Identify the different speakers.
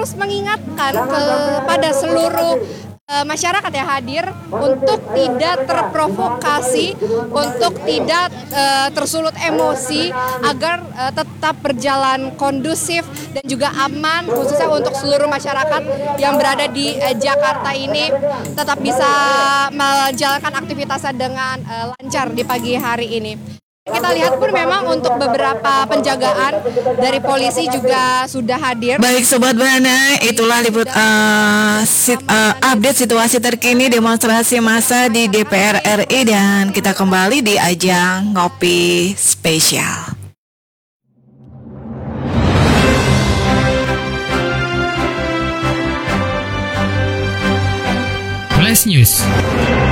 Speaker 1: terus mengingatkan kepada seluruh masyarakat yang hadir untuk tidak terprovokasi, untuk tidak tersulut emosi, agar tetap berjalan kondusif dan juga aman, khususnya untuk seluruh masyarakat yang berada di Jakarta ini tetap bisa menjalankan aktivitasnya dengan lancar di pagi hari ini. Kita lihat pun memang untuk beberapa penjagaan dari polisi juga sudah hadir.
Speaker 2: Baik Sobat Bana, itulah update situasi terkini demonstrasi massa di DPR RI, dan kita kembali di ajang ngopi spesial.
Speaker 3: Flash News.